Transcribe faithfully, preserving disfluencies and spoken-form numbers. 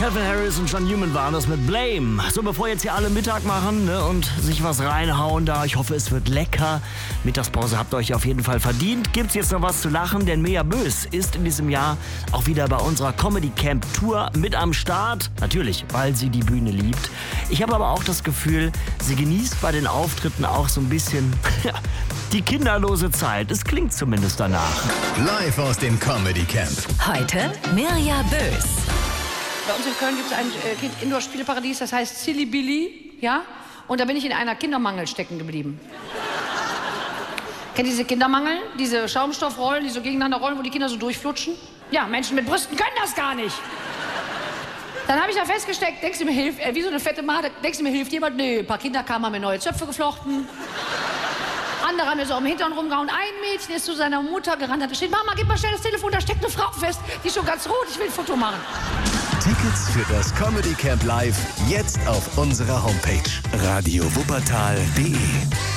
Calvin Harris und John Newman waren das mit Blame. So, bevor jetzt hier alle Mittag machen, ne, und sich was reinhauen da, ich hoffe, es wird lecker. Mittagspause habt ihr euch auf jeden Fall verdient. Gibt's jetzt noch was zu lachen, denn Mea Bös ist in diesem Jahr auch wieder bei unserer Comedy Camp Tour mit am Start. Natürlich, weil sie die Bühne liebt. Ich habe aber auch das Gefühl, sie genießt bei den Auftritten auch so ein bisschen die kinderlose Zeit. Es klingt zumindest danach. Live aus dem Comedy Camp. Heute Mirja Bös. Bei uns in Köln gibt es ein äh, Indoor-Spieleparadies, das heißt Silly Billy, ja? Und da bin ich in einer Kindermangel stecken geblieben. Kennt ihr diese Kindermangel? Diese Schaumstoffrollen, die so gegeneinander rollen, wo die Kinder so durchflutschen? Ja, Menschen mit Brüsten können das gar nicht. Dann habe ich da festgesteckt, denkst du mir hilft, äh, wie so eine fette Made, denkst du mir hilft jemand? Nö, ein paar Kinder kamen, haben mir neue Zöpfe geflochten. Andere haben mir so am Hintern rumgehauen. Ein Mädchen ist zu seiner Mutter gerannt, hat geschrien, Mama, gib mal schnell das Telefon, da steckt eine Frau fest. Die ist schon ganz rot, ich will ein Foto machen. Tickets für das Comedy Camp Live jetzt auf unserer Homepage radio wuppertal punkt de.